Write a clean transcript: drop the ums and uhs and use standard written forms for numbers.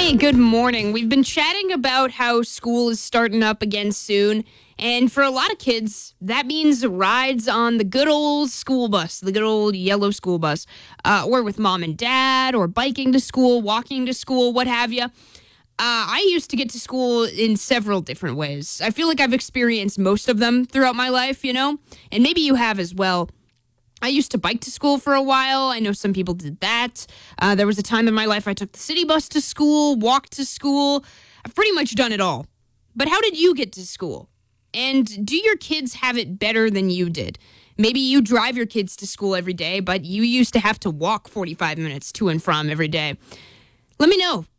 Hey, good morning. We've been chatting about how school is starting up again soon. And for a lot of kids, that means rides on the good old school bus, the good old yellow school bus, or with mom and dad, or biking to school, walking to school, what have you. I used to get to school in several different ways. I feel like I've experienced most of them throughout my life, and maybe you have as well. I used to bike to school for a while. I know some people did that. There was a time in my life I took the city bus to school, walked to school. I've pretty much done it all. But how did you get to school? And do your kids have it better than you did? Maybe you drive your kids to school every day, but you used to have to walk 45 minutes to and from every day. Let me know.